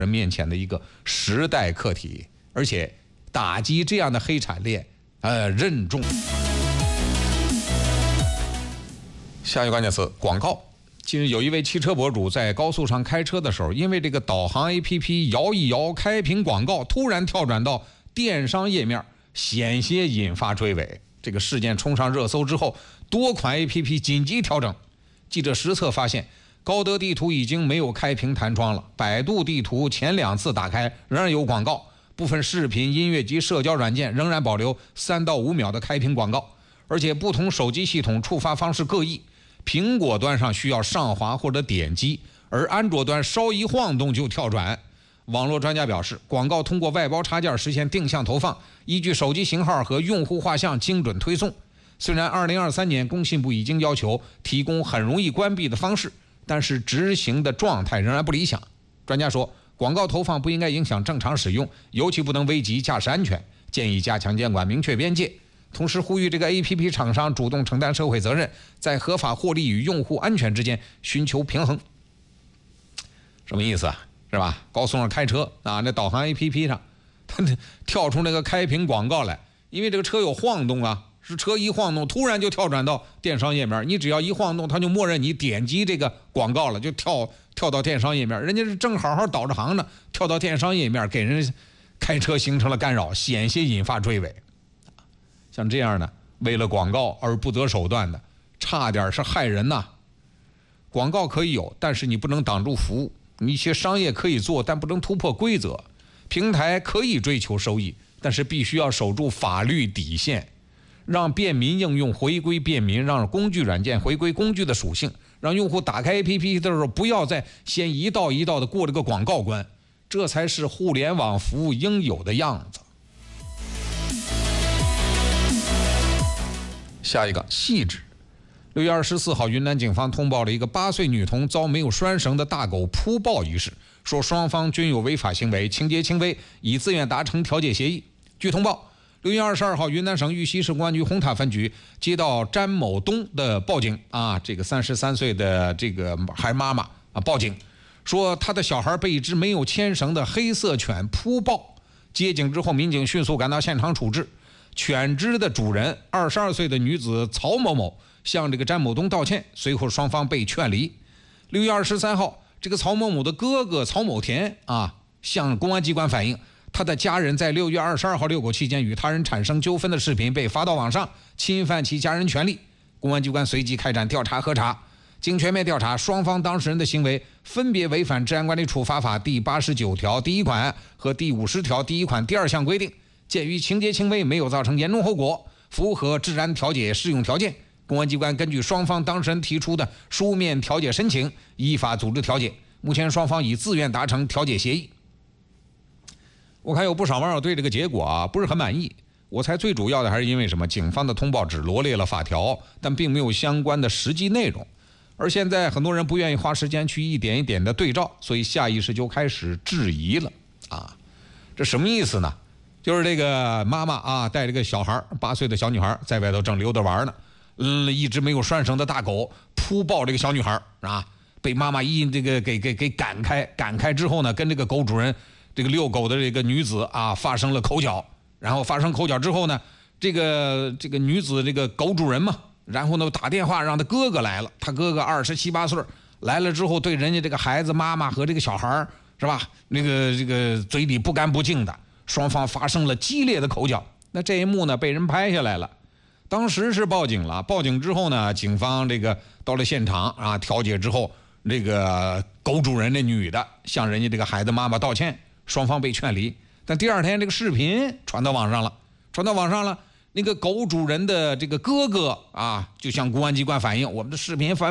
人面前的一个时代课题，而且打击这样的黑产链，任重。下一个关键词：广告。近日有一位汽车博主在高速上开车的时候，因为这个导航 APP 摇一摇开屏广告，突然跳转到电商页面，险些引发追尾。这个事件冲上热搜之后，多款 APP 紧急调整。记者实测发现，高德地图已经没有开屏弹窗了，百度地图前2次打开仍然有广告，部分视频、音乐及社交软件仍然保留3到5秒的开屏广告，而且不同手机系统触发方式各异。苹果端上需要上滑或者点击，而安卓端稍一晃动就跳转。网络专家表示，广告通过外包插件实现定向投放，依据手机型号和用户画像精准推送。虽然2023年工信部已经要求提供很容易关闭的方式，但是执行的状态仍然不理想。专家说，广告投放不应该影响正常使用，尤其不能危及驾驶安全，建议加强监管，明确边界。同时呼吁这个 APP 厂商主动承担社会责任，在合法获利与用户安全之间寻求平衡。什么意思啊？是吧？高速上开车啊，那导航 APP 上，它跳出那个开屏广告来，因为这个车有晃动啊，是车一晃动，突然就跳转到电商页面，你只要一晃动，它就默认你点击这个广告了，就跳到电商页面。人家是正好好导着航呢，跳到电商页面，给人开车形成了干扰，险些引发追尾。像这样的为了广告而不择手段的，差点是害人呐。广告可以有，但是你不能挡住服务。你一些商业可以做，但不能突破规则。平台可以追求收益，但是必须要守住法律底线，让便民应用回归便民，让工具软件回归工具的属性，让用户打开 APP 的时候不要再先一道一道的过这个广告关，这才是互联网服务应有的样子。下一个细致。6月24号，云南警方通报了一个8岁女童遭没有拴绳的大狗扑抱一事，说双方均有违法行为，情节轻微，已自愿达成调解协议。据通报，6月22号，云南省玉溪市公安局红塔分局接到詹某东的报警啊，这个33岁的这个孩妈妈啊报警，说他的小孩被一只没有牵绳的黑色犬扑抱。接警之后，民警迅速赶到现场处置。犬只的主人22岁的女子曹某某向这个詹某东道歉，随后双方被劝离。6月23号，这个曹某某的哥哥曹某田向公安机关反映，他的家人在6月22号遛狗期间与他人产生纠纷的视频被发到网上，侵犯其家人权利。公安机关随即开展调查核查，经全面调查，双方当事人的行为分别违反《治安管理处罚法》第89条第1款和第50条第1款第2项规定。鉴于情节轻微，没有造成严重后果，符合治安调解适用条件，公安机关根据双方当事人提出的书面调解申请，依法组织调解。目前双方已自愿达成调解协议。我看有不少网友对这个结果不是很满意，我猜最主要的还是因为什么？警方的通报只罗列了法条，但并没有相关的实际内容。而现在很多人不愿意花时间去一点一点的对照，所以下意识就开始质疑了这什么意思呢？就是这个妈妈带这个小孩8岁的小女孩在外头正溜达玩呢，一只没有拴绳的大狗扑抱这个小女孩被妈妈一这个给赶开之后呢，跟这个狗主人这个遛狗的这个女子发生了口角，然后发生口角之后呢，这个女子这个狗主人嘛，然后呢打电话让他哥哥来了，他哥哥27、8岁来了之后，对人家这个孩子妈妈和这个小孩是吧，这个嘴里不干不净的。双方发生了激烈的口角，那这一幕呢被人拍下来了。当时是报警了，报警之后呢，警方这个到了现场调解之后，这个狗主人的女的向人家这个孩子妈妈道歉，双方被劝离。但第二天这个视频传到网上了，那个狗主人的这个哥哥就向公安机关反映，我们的视频